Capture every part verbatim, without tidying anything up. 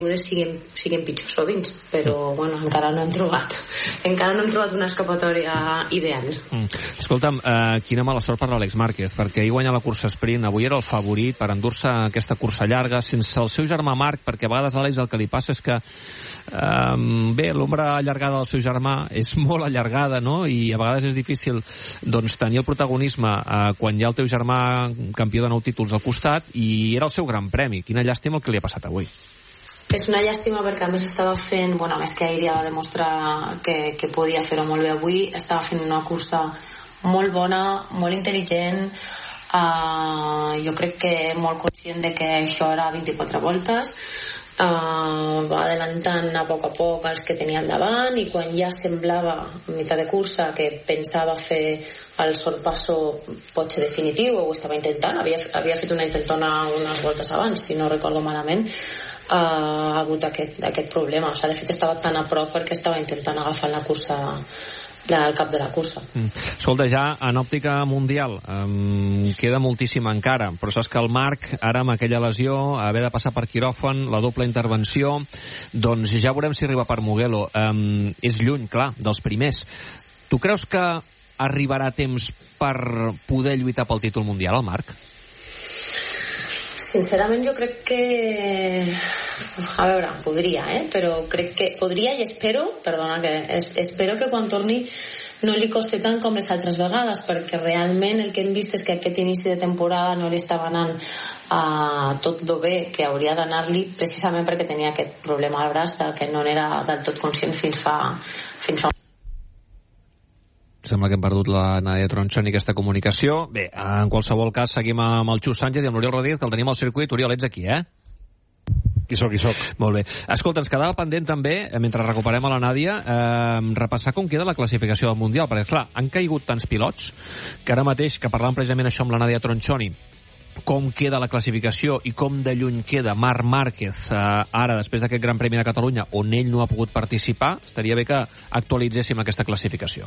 siguin, siguin pitjors sovins, però bueno, encara no hem trobat encara no hem trobat una escapatòria ideal. Mm. Escolta'm, eh, quina mala sort per l'Àlex Márquez, perquè ahir guanya la cursa sprint, avui era el favorit per endur-se aquesta cursa llarga sense el seu germà Marc, perquè a vegades l'Àlex el que li passa és que eh, bé, l'ombra allargada del seu germà és molt allargada, no? I a vegades és difícil doncs, tenir el protagonisme eh, quan hi ha el teu germà campió de nou títols al costat, i era el seu gran premi. Quina llàstima el que li ha passat avui. És una llàstima perquè a més estava fent, bueno, a més que ahir ja va demostrar que, que podia fer-ho molt bé avui, estava fent una cursa molt bona, molt intel·ligent, uh, jo crec que molt conscient de que això era vint-i-quatre voltes, uh, va adelantant a poc a poc els que tenia al davant, i quan ja semblava a meitat de cursa que pensava fer el sorpasso potser definitiu, o ho estava intentant, havia, havia fet una intentona unes voltes abans, si no recordo malament, Uh, ha hagut aquest, aquest problema. O sigui, de fet estava tan a prop perquè estava intentant agafar la cursa, la, el cap de la cursa. Mm. Escolta, ja en òptica mundial um, queda moltíssim encara, però saps que el Marc ara amb aquella lesió, haver de passar per quiròfan, la doble intervenció, doncs ja veurem si arriba per Mugello. Um, és lluny, clar, dels primers. Tu creus que arribarà temps per poder lluitar pel títol mundial, el Marc? Sincerament jo crec que, a veure, podria, eh? Però crec que podria, i espero, perdona, que es, espero que quan torni no li costi tant com les altres vegades, perquè realment el que hem vist és que aquest inici de temporada no li estava anant a tot lo bé que hauria d'anar-li, precisament perquè tenia aquest problema al braç del que no n'era del tot conscient fins fa fins fa Sembla que hem perdut la Nadia Tronchoni aquesta comunicació. Bé, en qualsevol cas seguim amb el Xus Sánchez i amb l'Oriol Rodríguez, que el tenim al circuit. Oriol, ets aquí, eh? Qui soc, qui soc. Molt bé. Escolta, ens quedava pendent també, mentre recuperem a la Nàdia, eh, repassar com queda la classificació del Mundial, perquè, clar, han caigut tants pilots que ara mateix, que parlàvem precisament això amb la Nadia Tronchoni, com queda la classificació i com de lluny queda Marc Márquez eh, ara, després d'aquest Gran Premi de Catalunya, on ell no ha pogut participar, estaria bé que actualitzéssim aquesta classificació.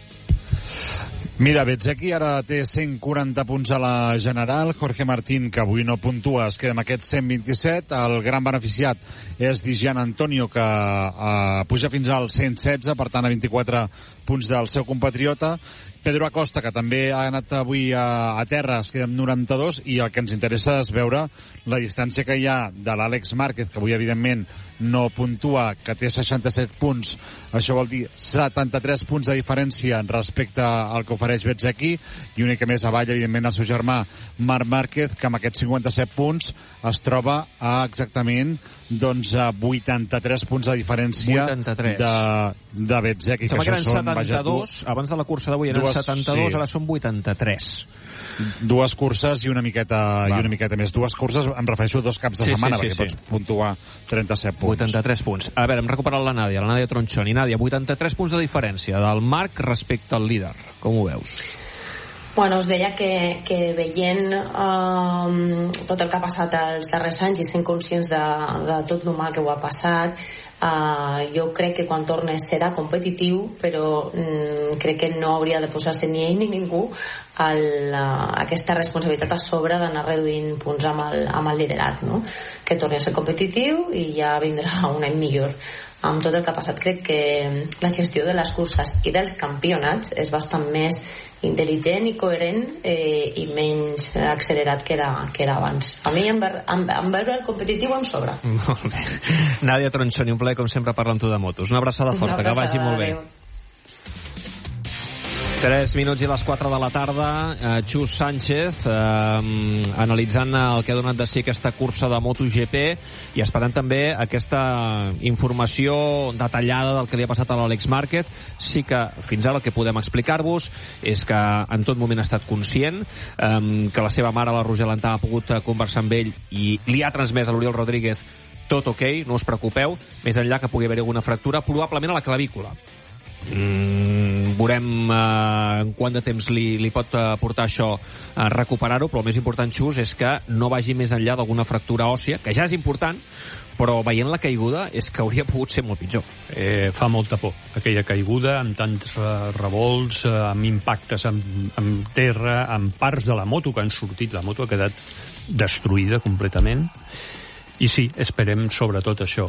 Mira, Bezzecchi ara té cent quaranta punts a la general, Jorge Martín, que avui no puntua, es queda amb aquests cent vint-i-set, el gran beneficiat és Dijan Antonio, que eh, puja fins als cent setze, per tant a vint-i-quatre punts del seu compatriota. Pedro Acosta, que també ha anat avui a, a terra, es queda amb noranta-dos, i el que ens interessa és veure la distància que hi ha de l'Àlex Márquez, que avui evidentment no puntua, que té seixanta-set punts, això vol dir setanta-tres punts de diferència respecte al que ofereix Bezzecchi, i una mica més avall, evidentment, el seu germà Marc Márquez, que amb aquests cinquanta-set punts es troba a exactament doncs a vuitanta-tres punts de diferència vuitanta-tres de, de Bezzecchi. Sembla que eren setanta-dos, abans de la cursa d'avui eren dues, setanta-dos, sí. Ara són vuitanta-tres. Dues curses i una miqueta Va. i una miqueta més. Dues curses, em refereixo a dos caps de sí, setmana, sí, sí, perquè sí. pots puntuar trenta-set punts. vuitanta-tres punts. A veure, hem recuperat la Nàdia, la Nàdia Tronchoni. Nàdia, vuitanta-tres punts de diferència del Marc respecte al líder. Com ho veus? Bueno, us deia que, que veient um, tot el que ha passat els darrers anys i sent conscients de, de tot el mal que ho ha passat, uh, jo crec que quan torni serà competitiu, però um, crec que no hauria de posar-se ni ell ni ningú el, uh, aquesta responsabilitat a sobre d'anar reduint punts amb el, amb el liderat, no? Que torni a ser competitiu i ja vindrà un any millor. Amb tot el que ha passat, crec que la gestió de les curses i dels campionats és bastant més intel·ligent i coherent eh, i menys accelerat que era, que era abans. A mi en, ver, en, en veure el competitiu em sobra. Molt bé. Nàdia Tronchoni, un plaer com sempre parlar amb tu de motos. Una abraçada forta, una abraçada, que vagi molt bé. Adeu. tres minuts i les quatre de la tarda, eh, Xus Sánchez eh, analitzant el que ha donat de si aquesta cursa de MotoGP i esperant també aquesta informació detallada del que li ha passat a l'Àlex Márquez. Sí que fins ara el que podem explicar-vos és que en tot moment ha estat conscient, eh, que la seva mare, la Roger Lantà, ha pogut conversar amb ell i li ha transmès a l'Oriol Rodríguez tot ok, no us preocupeu, més enllà que pugui haver alguna fractura, probablement a la clavícula. Mm, veurem uh, en quant de temps li, li pot uh, portar això a uh, recuperar-ho, però el més important, Xus, és que no vagi més enllà d'alguna fractura òssia, que ja és important, però veient la caiguda és que hauria pogut ser molt pitjor. Eh, fa molta por, aquella caiguda, amb tants uh, revolts, uh, amb impactes amb, amb terra, amb parts de la moto que han sortit. La moto ha quedat destruïda completament. I sí, esperem sobretot això,